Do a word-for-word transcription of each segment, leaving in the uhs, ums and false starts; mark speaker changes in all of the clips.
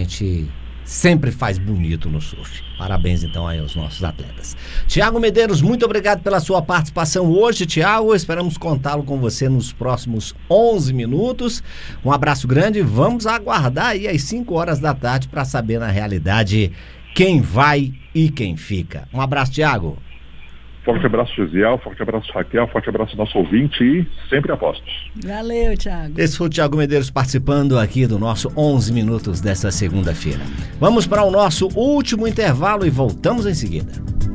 Speaker 1: gente sempre faz bonito no surf. Parabéns então aí aos nossos atletas. Tiago Medeiros, muito obrigado pela sua participação hoje, Tiago. Esperamos contá-lo com você nos próximos onze minutos. Um abraço grande. Vamos aguardar aí às cinco horas da tarde para saber na realidade quem vai e quem fica. Um abraço, Tiago.
Speaker 2: Forte abraço, Gisiel, forte abraço, Raquel, forte abraço nosso ouvinte e sempre apostos.
Speaker 3: Valeu, Thiago.
Speaker 1: Esse foi o Tiago Medeiros participando aqui do nosso onze minutos desta segunda-feira. Vamos para o nosso último intervalo e voltamos em seguida.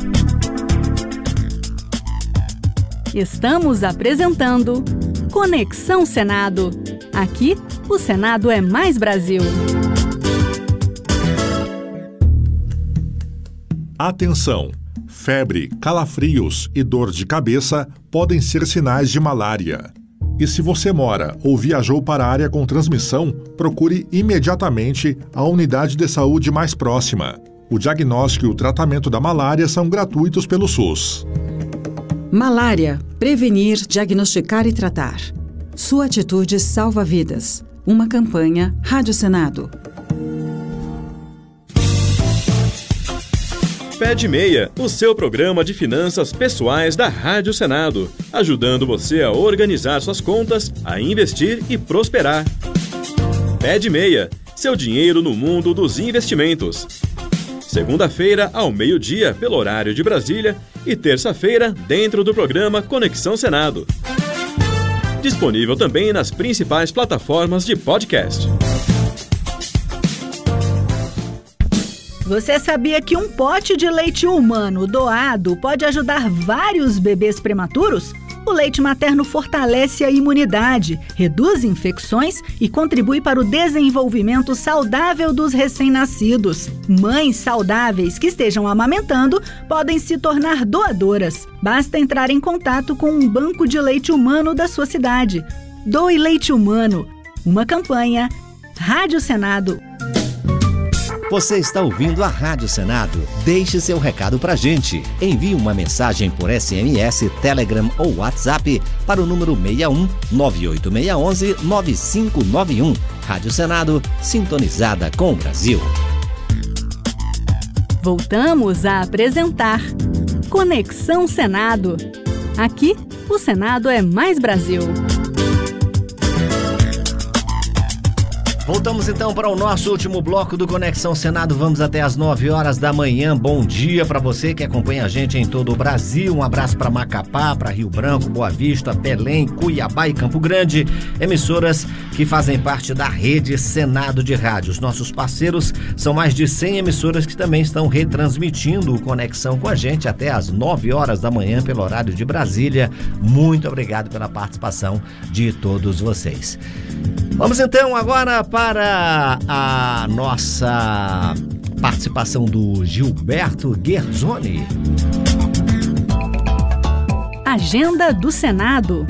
Speaker 4: Estamos apresentando Conexão Senado. Aqui, o Senado é mais Brasil.
Speaker 5: Atenção! Febre, calafrios e dor de cabeça podem ser sinais de malária. E se você mora ou viajou para a área com transmissão, procure imediatamente a unidade de saúde mais próxima. O diagnóstico e o tratamento da malária são gratuitos pelo SUS.
Speaker 6: Malária. Prevenir, diagnosticar e tratar. Sua atitude salva vidas. Uma campanha Rádio Senado.
Speaker 7: Pé de Meia, o seu programa de finanças pessoais da Rádio Senado, ajudando você a organizar suas contas, a investir e prosperar. Pé de Meia, seu dinheiro no mundo dos investimentos. Segunda-feira, ao meio-dia, pelo horário de Brasília, e terça-feira, dentro do programa Conexão Senado. Disponível também nas principais plataformas de podcast.
Speaker 3: Você sabia que um pote de leite humano doado pode ajudar vários bebês prematuros? O leite materno fortalece a imunidade, reduz infecções e contribui para o desenvolvimento saudável dos recém-nascidos. Mães saudáveis que estejam amamentando podem se tornar doadoras. Basta entrar em contato com um banco de leite humano da sua cidade. Doe Leite Humano. Uma campanha Rádio Senado.
Speaker 1: Você está ouvindo a Rádio Senado? Deixe seu recado pra gente. Envie uma mensagem por S M S, Telegram ou WhatsApp para o número seis um nove oito seis um um nove cinco nove um. Rádio Senado, sintonizada com o Brasil.
Speaker 4: Voltamos a apresentar Conexão Senado. Aqui, o Senado é mais Brasil.
Speaker 1: Voltamos então para o nosso último bloco do Conexão Senado. Vamos até às nove horas da manhã. Bom dia para você que acompanha a gente em todo o Brasil. Um abraço para Macapá, para Rio Branco, Boa Vista, Belém, Cuiabá e Campo Grande. Emissoras que fazem parte da rede Senado de Rádios. Nossos parceiros são mais de cem emissoras que também estão retransmitindo o Conexão com a gente até às nove horas da manhã pelo horário de Brasília. Muito obrigado pela participação de todos vocês. Vamos então agora para a nossa participação do Gilberto Guerzoni.
Speaker 4: Agenda do Senado.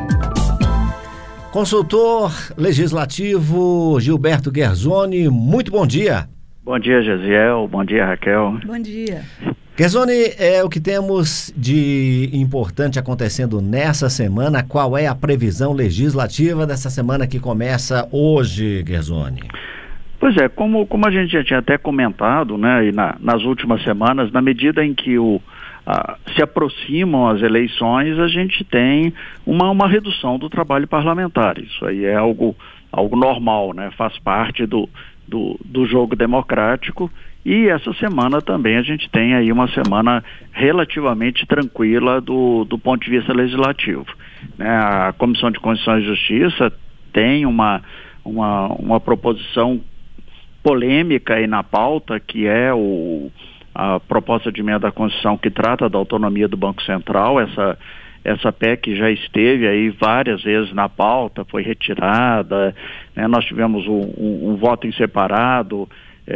Speaker 1: Consultor legislativo Gilberto Guerzoni, muito bom dia.
Speaker 8: Bom dia, Gesiel. Bom dia, Raquel.
Speaker 3: Bom dia.
Speaker 1: Guerzoni, é o que temos de importante acontecendo nessa semana. Qual é a previsão legislativa dessa semana que começa hoje, Guerzoni?
Speaker 8: Pois é, como, como a gente já tinha até comentado, né, e na, nas últimas semanas, na medida em que o, a, se aproximam as eleições, a gente tem uma, uma redução do trabalho parlamentar. Isso aí é algo, algo normal, né, faz parte do, do, do jogo democrático. E essa semana também a gente tem aí uma semana relativamente tranquila do, do ponto de vista legislativo. Né? A Comissão de Constituição e Justiça tem uma, uma, uma proposição polêmica aí na pauta, que é o, a proposta de emenda à Constituição que trata da autonomia do Banco Central. Essa, essa P E C já esteve aí várias vezes na pauta, foi retirada, né? Nós tivemos um, um, um voto em separado,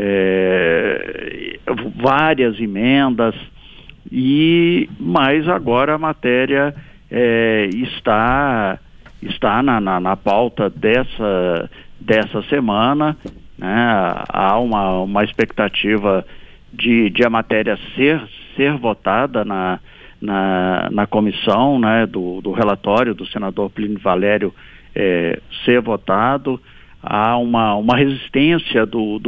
Speaker 8: É, várias emendas, e mas agora a matéria é, está, está na, na, na pauta dessa, dessa semana, né? Há uma, uma expectativa de, de a matéria ser, ser votada na, na, na comissão, né? do, do relatório do senador Plínio Valério é, ser votado. Há uma, uma resistência do, do